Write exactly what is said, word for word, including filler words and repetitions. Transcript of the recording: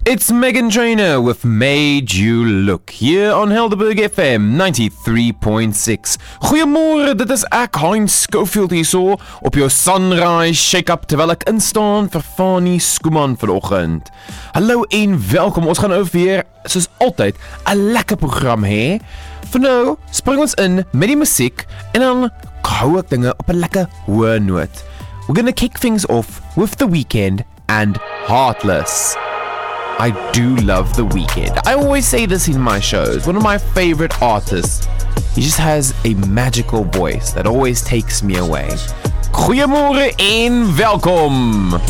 It's Megan Trainor with Made You Look here on Helderberg F M ninety-three point six. Goeiemôre, dit is ek Heinz Schofield hierso op jou Sunrise Shake-up terwyl ek instaan vir Fanie Skuman vanoggend. Hallo en welkom, ons gaan nou weer, soos altyd, 'n lekker program hê. Vir nou, spring ons in met die musiek en dan hou ek dinge op 'n lekker hoë noot. We're gonna kick things off with The Weeknd and Heartless. I do love The Weeknd. I always say this in my shows. One of my favorite artists. He just has a magical voice that always takes me away. Goeiemôre en welkom.